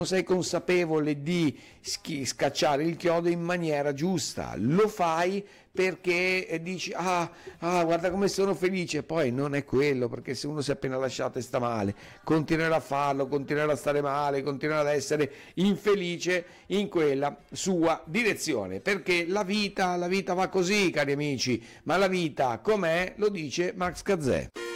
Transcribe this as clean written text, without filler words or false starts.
sei consapevole di scacciare il chiodo in maniera giusta, lo fai perché dici guarda come sono felice, poi non è quello, perché se uno si è appena lasciato e sta male, continuerà a farlo, continuerà a stare male, continuerà ad essere infelice in quella sua direzione, perché la vita va così, cari amici, ma la vita com'è lo dice Max Gazzè.